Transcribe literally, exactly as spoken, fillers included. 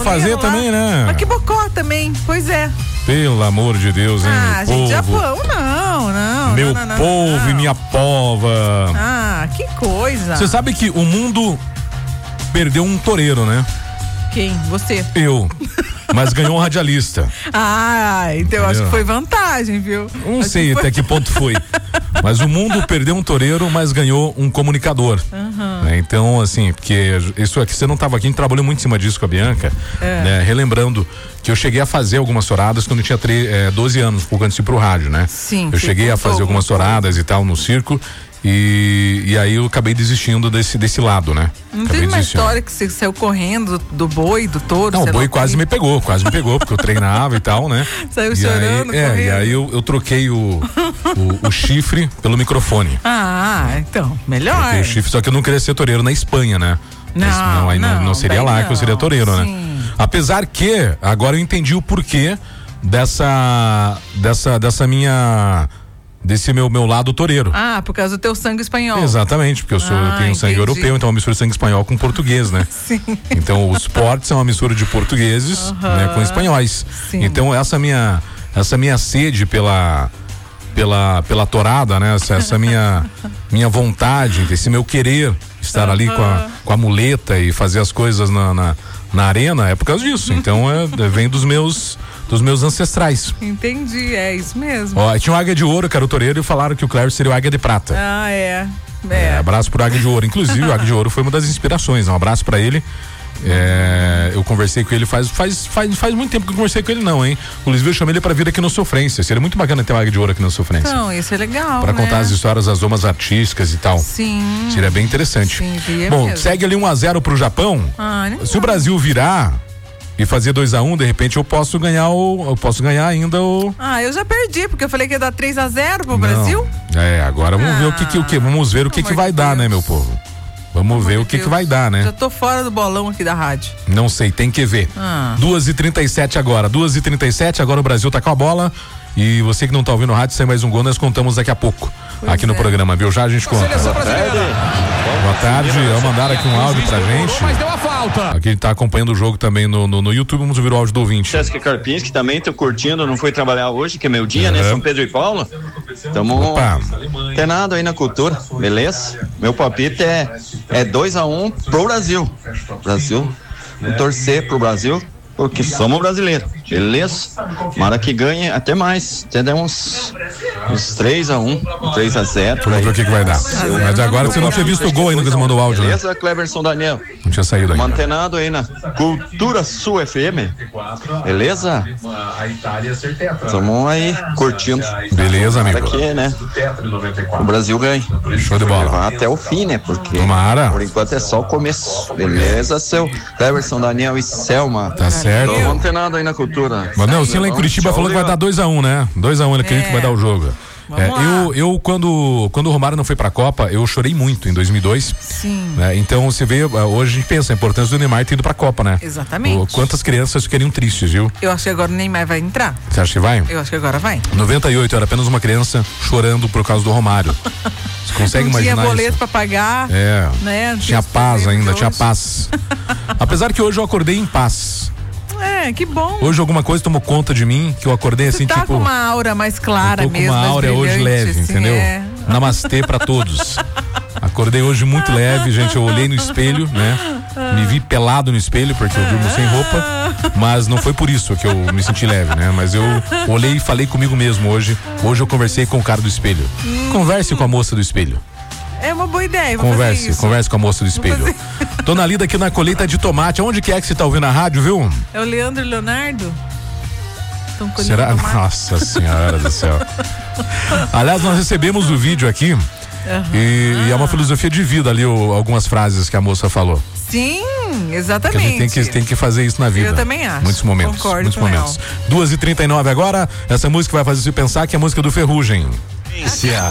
fazer lá também, né? Mas que bocó também, pois é. Pelo amor de Deus, hein, ah, meu gente, povo. Japão, não, não. Meu não, não, povo não. e minha pova. Ah, que coisa. Você sabe que o mundo perdeu um toureiro, né? Quem? Você? Eu. Mas ganhou um radialista. Ah, então eu acho que foi vantagem, viu? Não acho sei que até que ponto foi. Mas o mundo perdeu um toureiro, mas ganhou um comunicador. Uhum. Né? Então, assim, porque isso aqui, você não estava aqui, a gente trabalhou muito em cima disso com a Bianca, é. né? Relembrando que eu cheguei a fazer algumas touradas quando eu tinha tre- é, doze anos, pouco antes de ir pro rádio, né? Sim. Eu cheguei a fazer algumas touradas e tal no circo. E, e aí eu acabei desistindo desse, desse lado, né? Não acabei teve uma desistindo. história que você saiu correndo do boi, do touro? Não, o boi quase que... me pegou, quase me pegou, porque eu treinava e tal, né? Saiu e chorando, aí, é, e aí eu, eu troquei o, o, o chifre pelo microfone. Ah, então, melhor. Troquei o chifre, só que eu não queria ser toureiro na Espanha, né? Não, Mas, não, aí não, não, não seria lá não. que eu seria toureiro, Sim. né? Apesar que, agora eu entendi o porquê dessa, dessa, dessa minha... desse meu, meu lado toureiro. Ah, por causa do teu sangue espanhol. Exatamente, porque eu sou, ah, eu tenho sangue entendi. europeu, então é uma mistura de sangue espanhol com português, né? Sim. Então os portes são uma mistura de portugueses, uhum. né, com espanhóis. Sim. Então essa minha essa minha sede pela pela pela tourada, né? Essa, essa minha minha vontade, esse meu querer estar uhum. ali com a, com a muleta e fazer as coisas na, na, na arena é por causa disso. Então é, vem dos meus dos meus ancestrais. Entendi, é isso mesmo. Ó, tinha um Águia de Ouro, que era o toureiro, e falaram que o Cléber seria o Águia de Prata. Ah, é. É. é abraço pro Águia de Ouro. Inclusive, o Águia de Ouro foi uma das inspirações. Um abraço pra ele. É, eu conversei com ele faz, faz, faz, faz muito tempo que eu conversei com ele, não, hein? Inclusive, eu chamei ele pra vir aqui no Sofrência. Seria muito bacana ter o Águia de Ouro aqui no Sofrência. Então, isso é legal. Pra né? contar as histórias das domas artísticas e tal. Sim. Seria bem interessante. Sim, Bom, mesmo. segue ali um a zero pro Japão. Ah, não. Se o Brasil virar e fazer dois a um, de repente eu posso ganhar o. Eu posso ganhar ainda o. Ah, eu já perdi, porque eu falei que ia dar três a zero pro Não. Brasil. É, agora vamos ah, ver o que, que o que. Vamos ver o que, que vai dar, né, meu povo? Vamos ver o que, que vai dar, né? Já tô fora do bolão aqui da rádio. Não sei, tem que ver. Ah. duas e trinta e sete agora. duas e trinta e sete, agora o Brasil tá com a bola. E você que não tá ouvindo o rádio, sai mais um gol, nós contamos daqui a pouco. Pois aqui no é. programa, viu? Já a gente conta. Boa tarde. Boa tarde, eu mandaram aqui um áudio pra gente. Mas deu a falta. Aqui a gente tá acompanhando o jogo também no, no, no YouTube, vamos ouvir o áudio do ouvinte. Jéssica Karpinski também, tô curtindo, não fui trabalhar hoje, que é meu dia, uhum. né? São Pedro e Paulo. Tamo Opa. tenado aí na cultura, beleza? Meu palpite é é dois a um pro Brasil. Brasil, vou torcer pro Brasil, porque somos brasileiros, beleza? Mara que ganhe até mais, até der uns, uns três a um, três a zero. Vamos ver o que, que vai dar. Mas agora você não tinha visto o gol ainda que você mandou o áudio, né? Beleza, Cleverson Daniel? Não tinha saído ainda. Mantenado aí na Cultura Sul F M, beleza? Estamos aí curtindo. Beleza, amigo. Aqui, né? O Brasil ganha. Show de bola. Vai até o fim, né? Porque Tomara. por enquanto é só o começo. Beleza, seu Cleverson Daniel e Selma. Tá certo. Tô mantenado aí na cultura. Mas não, sim, lá em Curitiba Tchau, falou que vai dar Leandro. dois a um, né? dois a um, ele acredita É. que vai dar o jogo. Vamos É, lá. eu, eu quando, quando o Romário não foi pra Copa, eu chorei muito em dois mil e dois. Sim. Né? Então você vê, hoje a gente pensa a importância do Neymar ter ido pra Copa, né? Exatamente. O, quantas crianças ficariam tristes, viu? Eu acho que agora o Neymar vai entrar. Você acha que vai? Eu acho que agora vai. noventa e oito, eu era apenas uma criança chorando por causa do Romário. Você consegue Não tinha imaginar boleto isso? pra pagar. É, Né? Não tinha esse paz problema ainda, de tinha hoje. paz. Apesar que hoje eu acordei em paz. É, que bom. Hoje alguma coisa tomou conta de mim, que eu acordei Você assim, tá tipo... com uma aura mais clara eu tô com mesmo. uma mais áurea hoje brilhante, leve, assim, entendeu? é. Namastê pra todos. Acordei hoje muito leve, gente. Eu olhei no espelho, né? Me vi pelado no espelho, porque eu durmo sem roupa. Mas não foi por isso que eu me senti leve, né? Mas eu olhei e falei comigo mesmo hoje. Hoje eu conversei com o cara do espelho. Converse com a moça do espelho. É uma boa ideia. Vou Converse, fazer isso. converse com a moça do espelho. Dona Lida aqui na colheita de tomate. Onde que é que você tá ouvindo a rádio, viu? É o Leandro e Leonardo? Estão colhendo Será? tomate. Nossa senhora do céu. Aliás, nós recebemos o vídeo aqui. E, e é uma filosofia de vida ali, o, algumas frases que a moça falou. Sim, Que a exatamente. gente tem que, tem que fazer isso na vida. Eu também acho. Muitos momentos. Concordo muitos com momentos. duas e trinta e nove agora. Essa música vai fazer você pensar que é a música do Ferrugem.